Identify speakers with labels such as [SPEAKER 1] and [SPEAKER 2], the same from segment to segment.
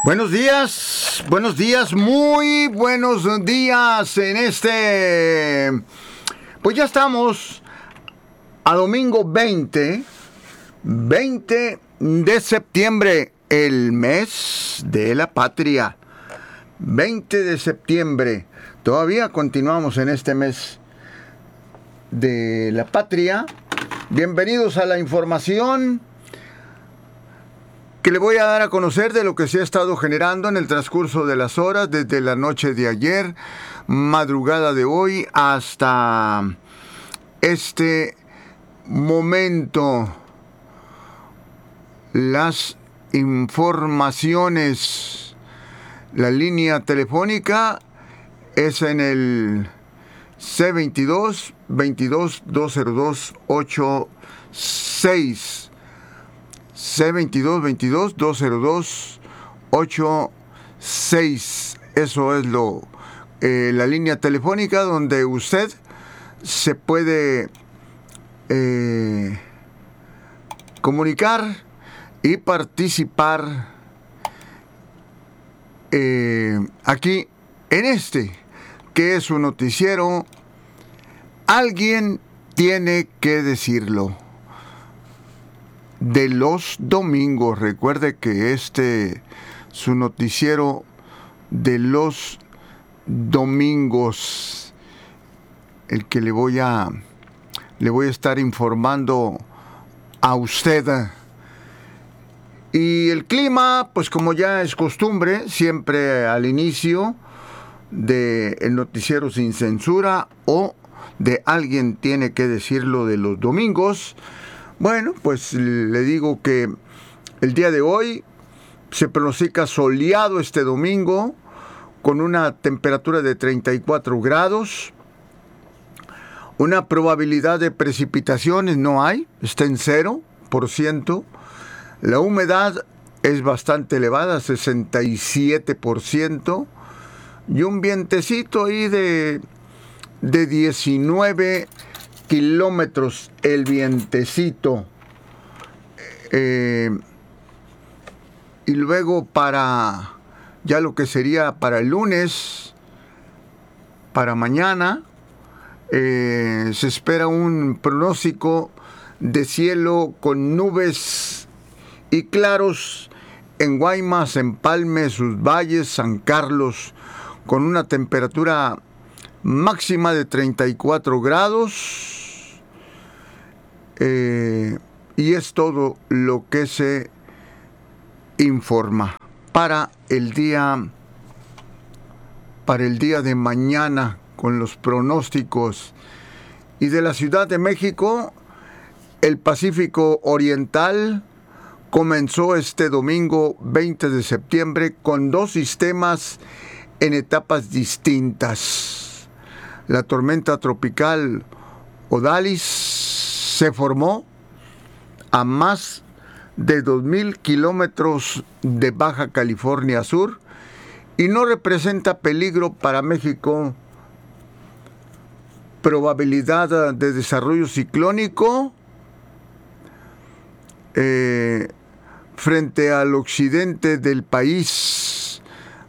[SPEAKER 1] Buenos días, muy buenos días pues ya estamos a domingo 20 de septiembre, el mes de la patria. 20 de septiembre, todavía continuamos en este mes de la patria. Bienvenidos a la información que le voy a dar a conocer de lo que se ha estado generando en el transcurso de las horas, desde la noche de ayer, madrugada de hoy, hasta este momento. Las informaciones, la línea telefónica es en el C22 22 202 86. C22 22 202 86. Eso es la línea telefónica donde usted se puede comunicar y participar aquí en que es un noticiero. Alguien tiene que decirlo. De los domingos. Recuerde que su noticiero de los domingos, el que le voy a estar informando a usted. Y el clima, pues como ya es costumbre, siempre al inicio del noticiero sin censura o de alguien tiene que decirlo de los domingos. Bueno, pues le digo que el día de hoy se pronostica soleado este domingo con una temperatura de 34 grados. Una probabilidad de precipitaciones no hay, está en 0%. La humedad es bastante elevada, 67%. Y un vientecito ahí de 19 kilómetros el vientecito. Y luego para ya lo que sería para el lunes, para mañana, se espera un pronóstico de cielo con nubes y claros en Guaymas, Empalme, Sus Valles, San Carlos, con una temperatura máxima de 34 grados. Y es todo lo que se informa para el día de mañana con los pronósticos. Y de la Ciudad de México, el Pacífico Oriental comenzó este domingo 20 de septiembre con 2 sistemas en etapas distintas. La tormenta tropical Odalis se formó a más de 2,000 kilómetros de Baja California Sur y no representa peligro para México. Probabilidad de desarrollo ciclónico frente al occidente del país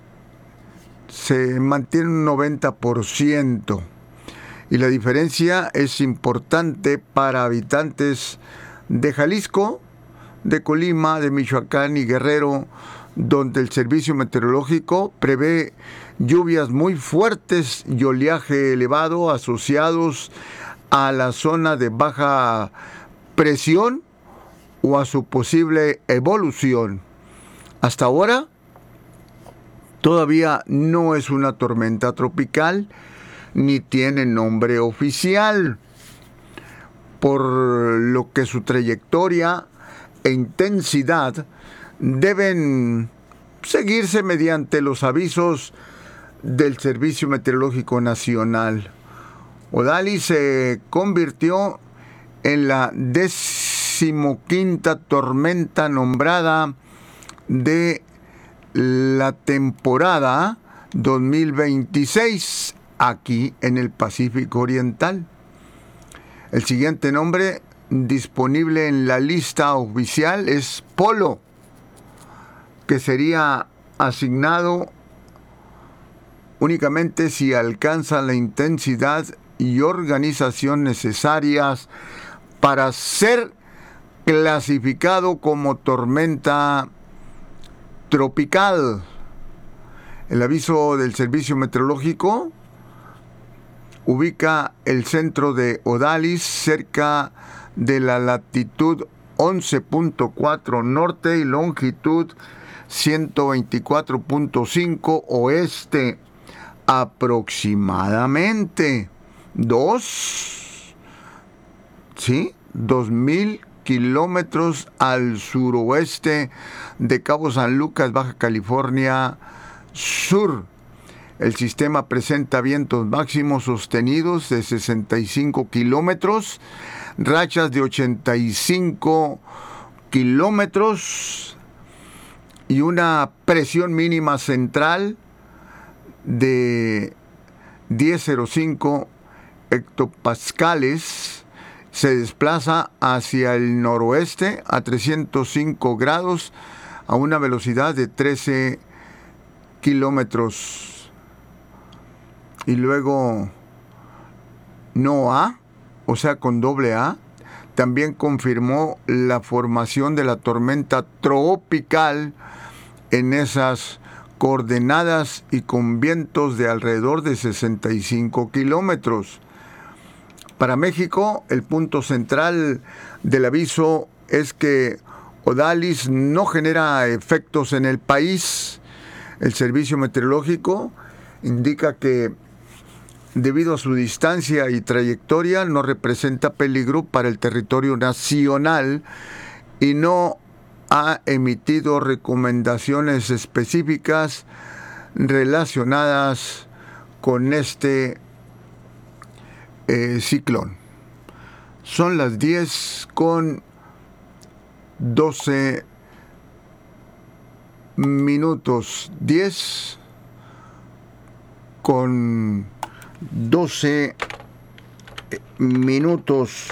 [SPEAKER 1] se mantiene un 90%. Y la diferencia es importante para habitantes de Jalisco, de Colima, de Michoacán y Guerrero, donde el servicio meteorológico prevé lluvias muy fuertes y oleaje elevado asociados a la zona de baja presión o a su posible evolución. Hasta ahora, todavía no es una tormenta tropical, ni tiene nombre oficial, por lo que su trayectoria e intensidad deben seguirse mediante los avisos del Servicio Meteorológico Nacional. Odalis se convirtió en la 15ª tormenta nombrada de la temporada 2026 aquí en el Pacífico Oriental. El siguiente nombre disponible en la lista oficial es Polo, que sería asignado únicamente si alcanza la intensidad y organización necesarias para ser clasificado como tormenta tropical. El aviso del Servicio Meteorológico ubica el centro de Odalis cerca de la latitud 11.4 norte y longitud 124.5 oeste, aproximadamente 2.000 kilómetros al suroeste de Cabo San Lucas, Baja California Sur. El sistema presenta vientos máximos sostenidos de 65 kilómetros, rachas de 85 kilómetros y una presión mínima central de 10,05 hectopascales. Se desplaza hacia el noroeste a 305 grados a una velocidad de 13 kilómetros. Y luego NOAA, o sea con doble A, también confirmó la formación de la tormenta tropical en esas coordenadas y con vientos de alrededor de 65 kilómetros. Para México, el punto central del aviso es que Odalis no genera efectos en el país. El Servicio Meteorológico indica que debido a su distancia y trayectoria no representa peligro para el territorio nacional y no ha emitido recomendaciones específicas relacionadas con este ciclón. Son las 10:12 minutos. 10:12 minutos.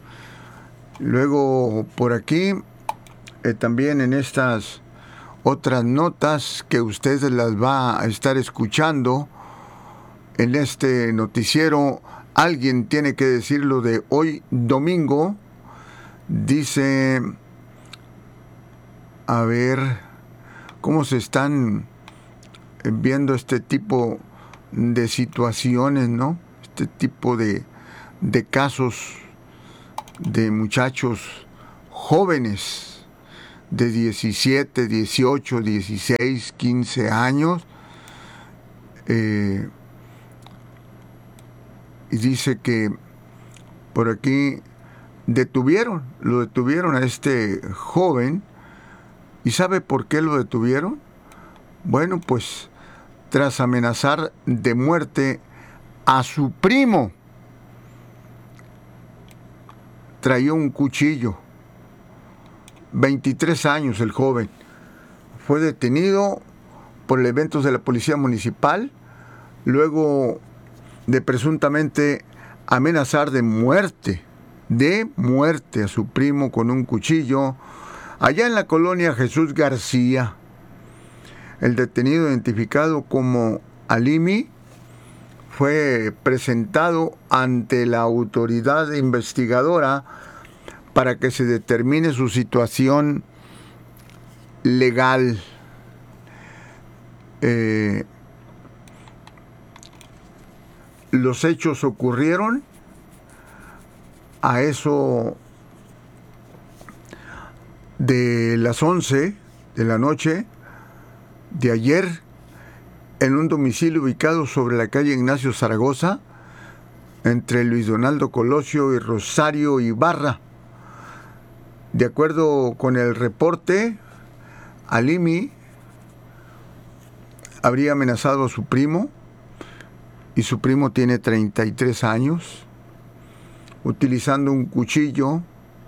[SPEAKER 1] Luego por aquí también en estas otras notas que usted las va a estar escuchando en este noticiero, alguien tiene que decirlo, de hoy domingo. Dice, a ver cómo se están viendo este tipo de situaciones, ¿no? Este tipo de casos de muchachos jóvenes de 17, 18, 16, 15 años. Y dice que por aquí lo detuvieron a este joven. ¿Y sabe por qué lo detuvieron? Bueno, pues tras amenazar de muerte a su primo. Traía un cuchillo. 23 años el joven. Fue detenido por elementos de la Policía Municipal luego de presuntamente amenazar de muerte a su primo con un cuchillo allá en la colonia Jesús García. El detenido, identificado como Alimi, fue presentado ante la autoridad investigadora para que se determine su situación legal. Los hechos ocurrieron a eso de las 11 de la noche de ayer en un domicilio ubicado sobre la calle Ignacio Zaragoza, entre Luis Donaldo Colosio y Rosario Ibarra. De acuerdo con el reporte, Alimi habría amenazado a su primo, y su primo tiene 33 años, utilizando un cuchillo.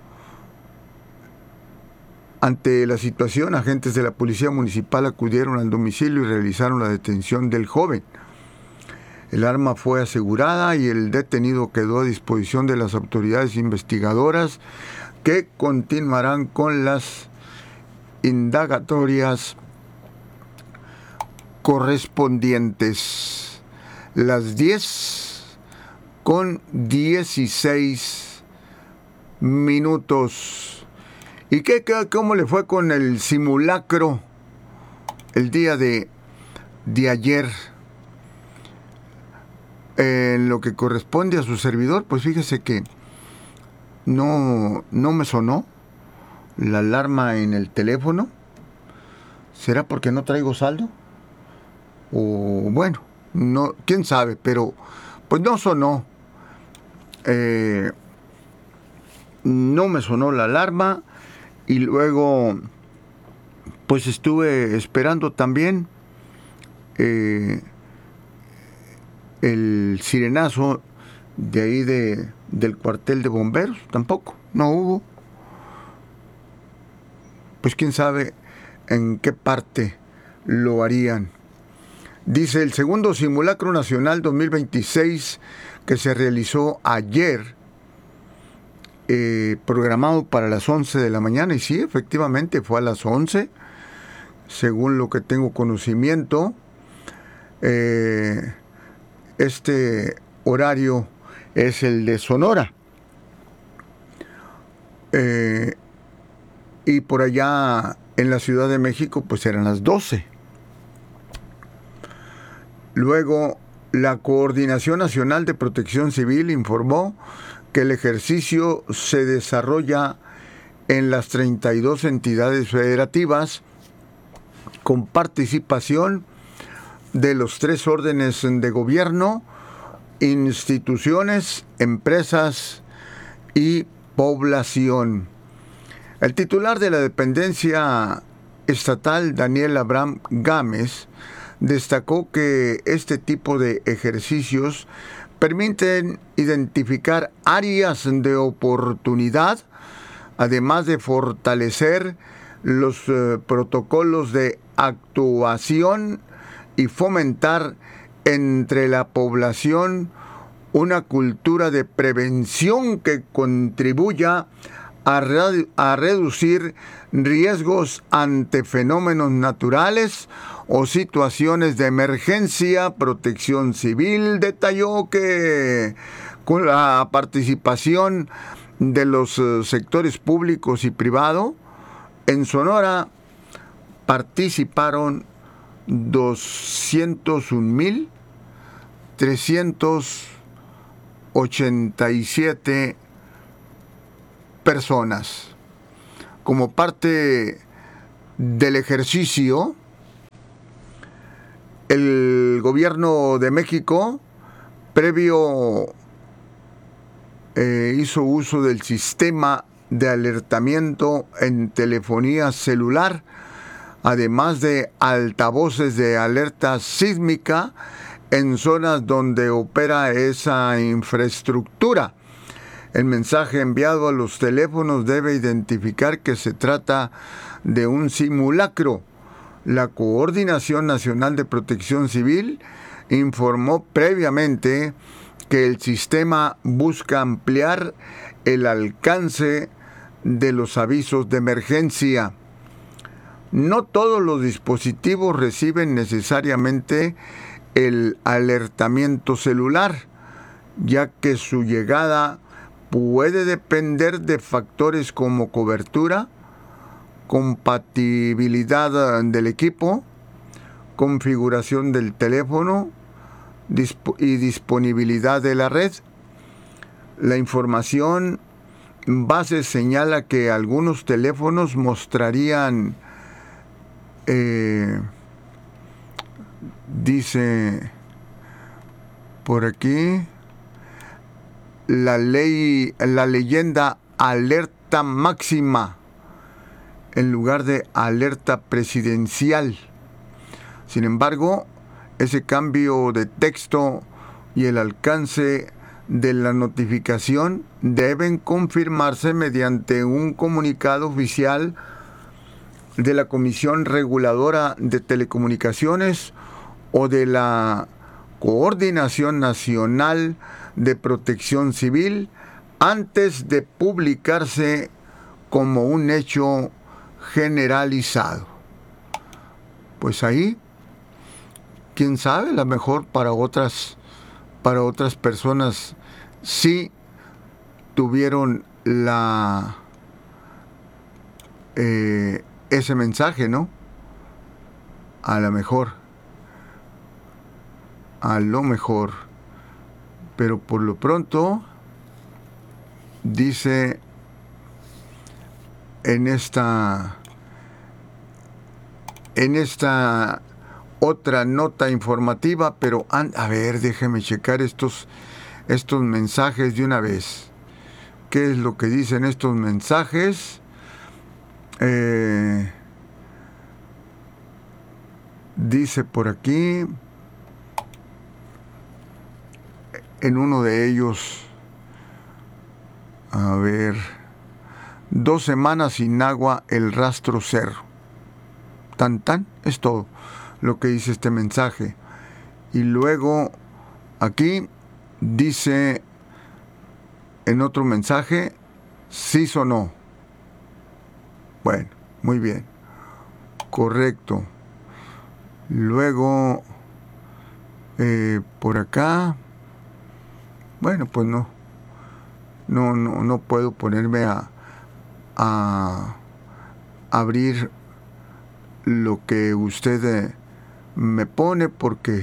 [SPEAKER 1] Ante la situación, agentes de la Policía Municipal acudieron al domicilio y realizaron la detención del joven. El arma fue asegurada y el detenido quedó a disposición de las autoridades investigadoras, que continuarán con las indagatorias correspondientes. Las 10:16. ¿Y cómo le fue con el simulacro el día de ayer? En lo que corresponde a su servidor, pues fíjese que no me sonó la alarma en el teléfono. ¿Será porque no traigo saldo? O bueno, no, quién sabe, pero pues no sonó. No me sonó la alarma y luego pues estuve esperando también el sirenazo de ahí del cuartel de bomberos. Tampoco, no hubo. Pues quién sabe en qué parte lo harían. Dice: el segundo simulacro nacional 2026 que se realizó ayer, programado para las 11 de la mañana, y sí, efectivamente fue a las 11, según lo que tengo conocimiento. Este horario es el de Sonora. Y por allá en la Ciudad de México pues eran las 12. Luego, la Coordinación Nacional de Protección Civil informó que el ejercicio se desarrolla en las 32 entidades federativas con participación de los 3 órdenes de gobierno, instituciones, empresas y población. El titular de la dependencia estatal, Daniel Abraham Gámez, destacó que este tipo de ejercicios permiten identificar áreas de oportunidad, además de fortalecer los protocolos de actuación y fomentar entre la población una cultura de prevención que contribuya a reducir riesgos ante fenómenos naturales o situaciones de emergencia. Protección Civil detalló que con la participación de los sectores públicos y privado, en Sonora participaron 201,387 personas. Como parte del ejercicio, el gobierno de México hizo uso del sistema de alertamiento en telefonía celular, además de altavoces de alerta sísmica en zonas donde opera esa infraestructura. El mensaje enviado a los teléfonos debe identificar que se trata de un simulacro. La Coordinación Nacional de Protección Civil informó previamente que el sistema busca ampliar el alcance de los avisos de emergencia. No todos los dispositivos reciben necesariamente el alertamiento celular, ya que su llegada puede depender de factores como cobertura, compatibilidad del equipo, configuración del teléfono y disponibilidad de la red. La información base señala que algunos teléfonos mostrarían, dice por aquí, la leyenda alerta máxima en lugar de alerta presidencial. Sin embargo, ese cambio de texto y el alcance de la notificación deben confirmarse mediante un comunicado oficial de la Comisión Reguladora de Telecomunicaciones o de la Coordinación Nacional de Protección Civil antes de publicarse como un hecho generalizado. Pues ahí quién sabe, a lo mejor para otras personas sí tuvieron ese mensaje, ¿no? A lo mejor, pero por lo pronto dice en esta otra nota informativa, pero a ver, déjeme checar estos mensajes de una vez. ¿Qué es lo que dicen estos mensajes? Dice por aquí, en uno de ellos, a ver, 2 semanas sin agua, el rastro cero. Tan, es todo lo que dice este mensaje. Y luego, aquí dice, en otro mensaje, sí sonó. Bueno, muy bien. Correcto. Luego, por acá, bueno, pues no puedo ponerme a abrir lo que usted me pone, porque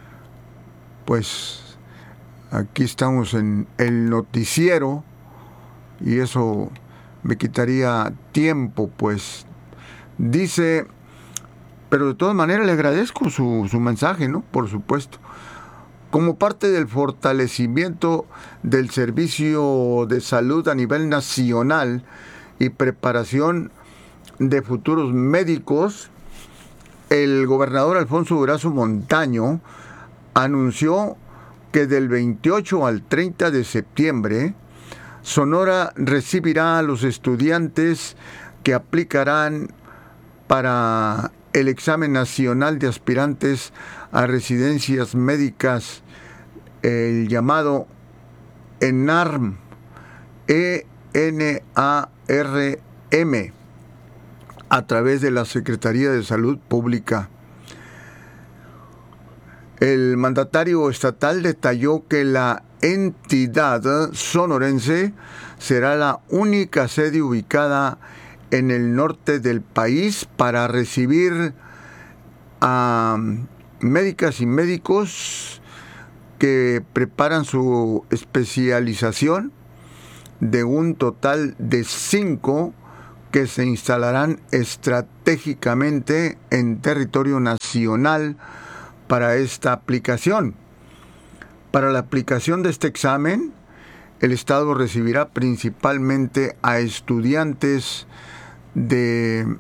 [SPEAKER 1] pues aquí estamos en el noticiero y eso me quitaría tiempo. Pues dice, pero de todas maneras le agradezco su mensaje, ¿no? Por supuesto. Como parte del fortalecimiento del servicio de salud a nivel nacional y preparación de futuros médicos, el gobernador Alfonso Durazo Montaño anunció que del 28 al 30 de septiembre, Sonora recibirá a los estudiantes que aplicarán para el examen nacional de aspirantes a residencias médicas, el llamado ENARM, ENARM, a través de la Secretaría de Salud Pública. El mandatario estatal detalló que la entidad sonorense será la única sede ubicada en el norte del país para recibir a médicas y médicos que preparan su especialización, de un total de 5 que se instalarán estratégicamente en territorio nacional para esta aplicación. Para la aplicación de este examen, el Estado recibirá principalmente a estudiantes de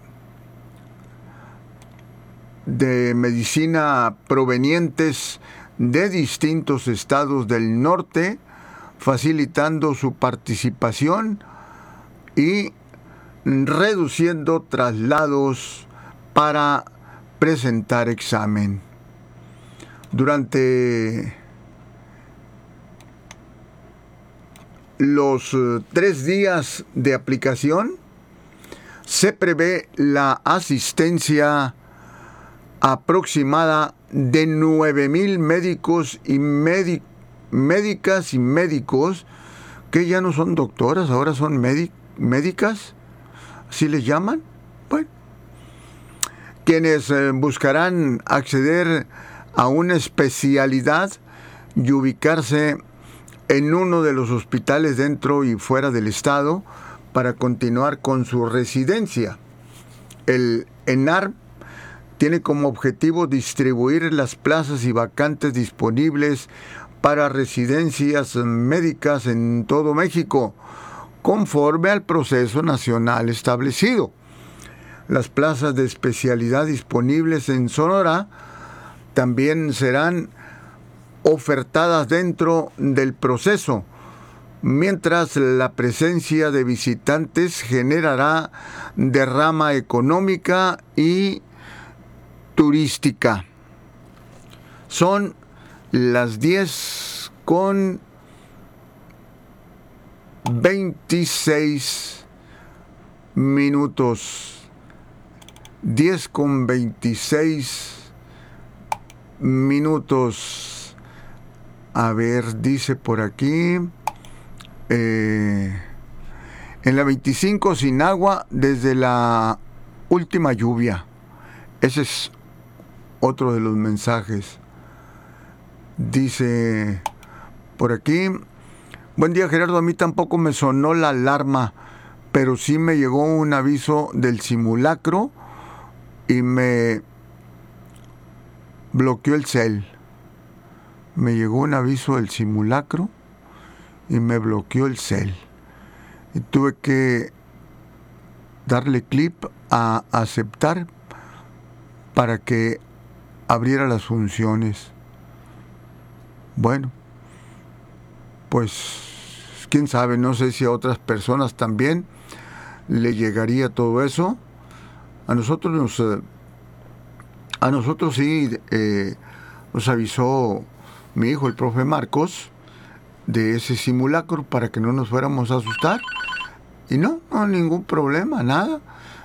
[SPEAKER 1] medicina provenientes de distintos estados del norte, facilitando su participación y reduciendo traslados para presentar examen. Durante los 3 días de aplicación se prevé la asistencia aproximada de 9,000 médicos y médicas y médicos que ya no son doctoras, ahora son médicas, ¿así les llaman? Bueno, quienes buscarán acceder a una especialidad y ubicarse en uno de los hospitales dentro y fuera del estado para continuar con su residencia. El ENARM tiene como objetivo distribuir las plazas y vacantes disponibles para residencias médicas en todo México, conforme al proceso nacional establecido. Las plazas de especialidad disponibles en Sonora también serán ofertadas dentro del proceso, mientras la presencia de visitantes generará derrama económica y turística. Son las 10:26. 10:26 minutos. A ver, dice por aquí, en la 25 sin agua desde la última lluvia. Ese es otro de los mensajes. Dice por aquí, buen día Gerardo, a mí tampoco me sonó la alarma, pero sí me llegó un aviso del simulacro y me bloqueó el cel. Me llegó un aviso del simulacro y me bloqueó el cel. Y tuve que darle clic a aceptar para que abriera las funciones. Bueno, pues quién sabe, no sé si a otras personas también le llegaría todo eso. A nosotros sí nos avisó mi hijo, el profe Marcos, de ese simulacro para que no nos fuéramos a asustar. Y no ningún problema, nada.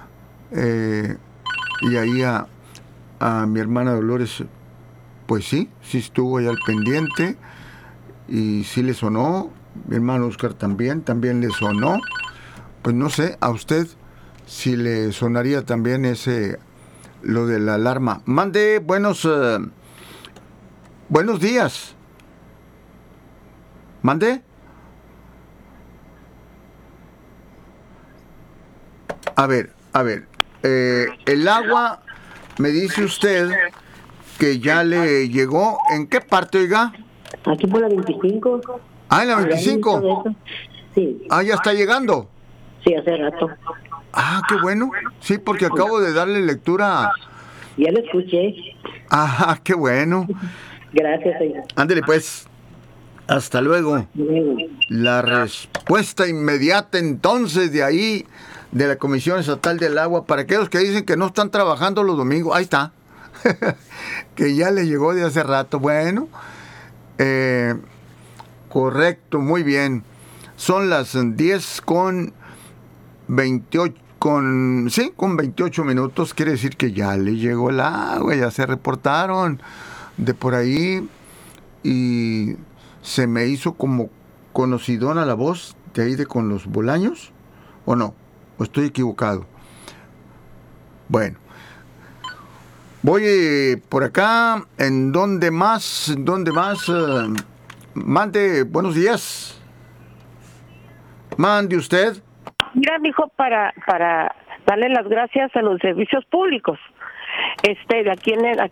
[SPEAKER 1] Y ahí a mi hermana Dolores, pues sí estuvo ahí al pendiente y sí le sonó. Mi hermano Oscar también le sonó. Pues no sé, a usted si le sonaría también lo de la alarma. Mande buenos días. Mande. A ver, el agua, me dice usted que ya le llegó. ¿En qué parte, oiga?
[SPEAKER 2] Aquí por la 25.
[SPEAKER 1] Ah, en la 25.
[SPEAKER 2] Sí.
[SPEAKER 1] Ah, ya está llegando.
[SPEAKER 2] Sí, hace rato.
[SPEAKER 1] Ah, qué bueno. Sí, porque acabo de darle lectura.
[SPEAKER 2] Ya lo escuché.
[SPEAKER 1] Ah, qué bueno.
[SPEAKER 2] Gracias, señor.
[SPEAKER 1] Ándele pues. Hasta luego. La respuesta inmediata entonces de ahí, de la Comisión Estatal del Agua, para aquellos que dicen que no están trabajando los domingos, ahí está. Que ya le llegó de hace rato. Bueno, correcto, muy bien. Son las 10:28, con 28 minutos, quiere decir que ya le llegó el agua, ya se reportaron de por ahí y se me hizo como conocidona la voz de ahí de con los Bolaños, ¿o no? ¿O estoy equivocado? Bueno, voy por acá. ¿En dónde más? Mande, buenos días. Mande usted.
[SPEAKER 3] Mira, mijo, para darle las gracias a los servicios públicos. De aquí